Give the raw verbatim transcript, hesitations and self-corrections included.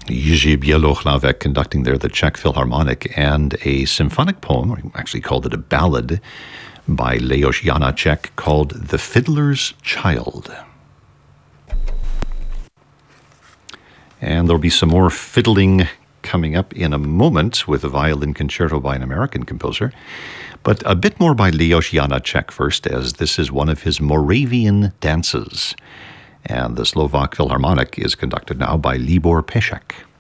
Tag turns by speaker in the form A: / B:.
A: Jiří Bělohlavek conducting there the Czech Philharmonic, and a symphonic poem, or actually called it a ballad, by Leos Janáček called The Fiddler's Child. And there'll be some more fiddling coming up in a moment with a violin concerto by an American composer. But a bit more by Leos Janáček first, as this is one of his Moravian dances. And the Slovak Philharmonic is conducted now by Libor Pešek.